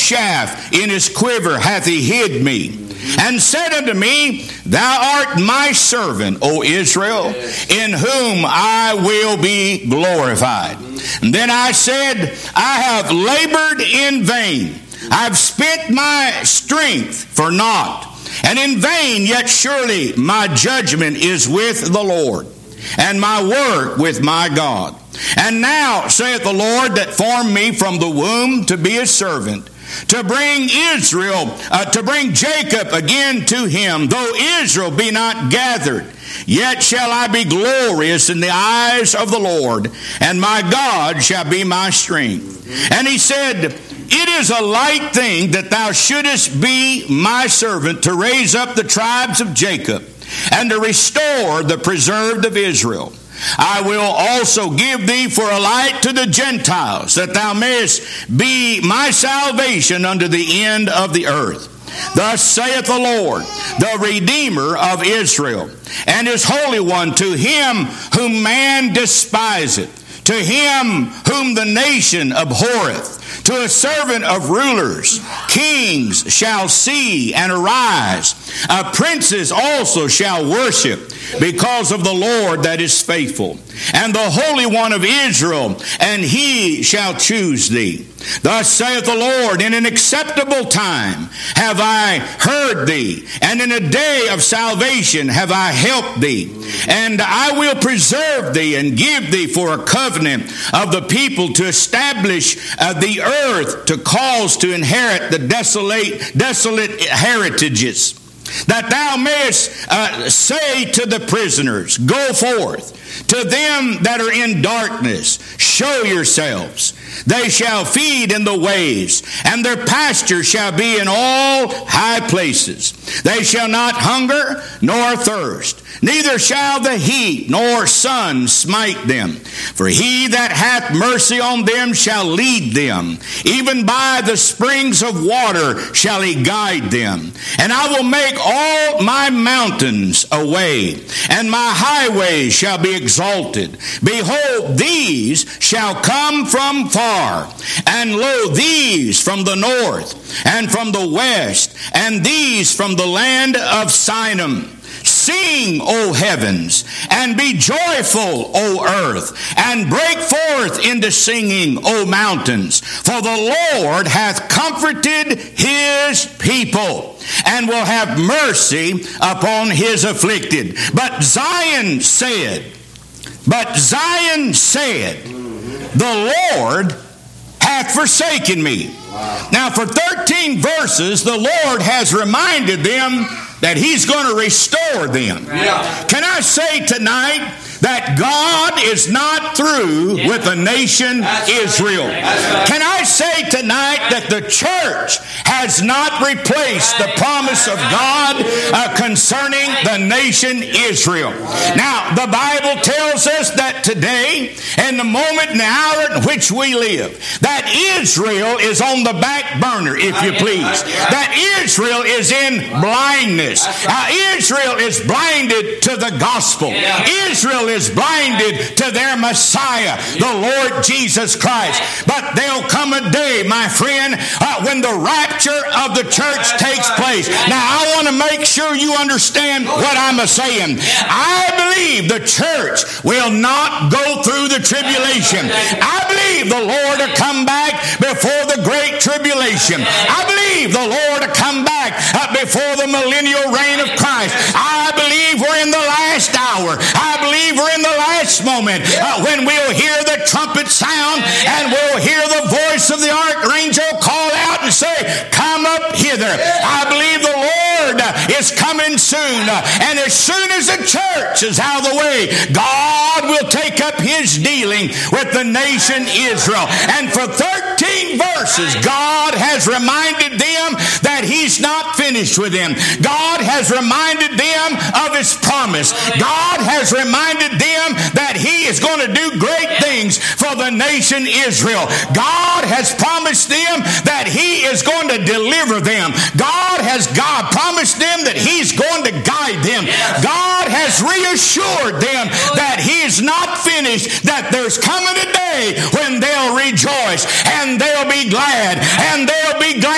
shaft in his quiver hath he hid me, and said unto me, Thou art my servant, O Israel, in whom I will be glorified. And then I said, I have labored in vain. I've spent my strength for naught, and in vain, yet surely my judgment is with the Lord, and my work with my God. And now, saith the Lord that formed me from the womb to be his servant, to bring Jacob again to him, though Israel be not gathered, yet shall I be glorious in the eyes of the Lord, and my God shall be my strength. And he said, It is a light thing that thou shouldest be my servant to raise up the tribes of Jacob, and to restore the preserved of Israel. I will also give thee for a light to the Gentiles, that thou mayest be my salvation unto the end of the earth. Thus saith the Lord, the Redeemer of Israel, and his Holy One, to him whom man despiseth, to him whom the nation abhorreth, to a servant of rulers, kings shall see and arise. Princes also shall worship, because of the Lord that is faithful, and the Holy One of Israel, and he shall choose thee. Thus saith the Lord, in an acceptable time have I heard thee, and in a day of salvation have I helped thee. And I will preserve thee, and give thee for a covenant of the people, to establish the earth, to cause to inherit the desolate heritages. That thou mayest say to the prisoners, Go forth. To them that are in darkness, show yourselves. They shall feed in the ways, and their pasture shall be in all high places. They shall not hunger nor thirst, neither shall the heat nor sun smite them. For he that hath mercy on them shall lead them. Even by the springs of water shall he guide them. And I will make all my mountains a way, and my highways shall be exalted. Behold, these shall come from far, and lo, these from the north, and from the west, and these from the land of Sinim. Sing, O heavens, and be joyful, O earth, and break forth into singing, O mountains. For the Lord hath comforted his people, and will have mercy upon his afflicted. But Zion said, the Lord hath forsaken me. Wow. Now for 13 verses, the Lord has reminded them that he's going to restore them. Yeah. Can I say tonight that God is not through with the nation Israel? Can I say tonight that the church has not replaced the promise of God concerning the nation Israel? Now, the Bible tells us that today, in the moment and the hour in which we live, that Israel is on the back burner, if you please. That Israel is in blindness. Israel is blinded to the gospel. Israel is blinded to their Messiah, the Lord Jesus Christ. But there'll come a day, my friend, when the rapture of the church takes place. Now, I want to make sure you understand what I'm saying. I believe the church will not go through the tribulation. I believe the Lord will come back before the great tribulation. I believe the Lord will come back before the millennial reign of Christ. I believe we're in the last hour. I believe we're in the last moment when we'll hear the trumpet sound, and we'll hear the voice of the archangel call out and say, Come up hither. I believe the Lord is coming soon. And as soon as the church is out of the way, God will take up his dealing with the nation Israel. And for 13 verses, God has reminded them that he's not finished with them. God has reminded them of his promise. God has reminded them that he is going to do great things for the nation Israel. God has promised them that he is going to deliver them. God promised them that he's going to guide them. God has reassured them that he's not finished, that there's coming a day when they'll rejoice and they'll be glad, and they'll be glad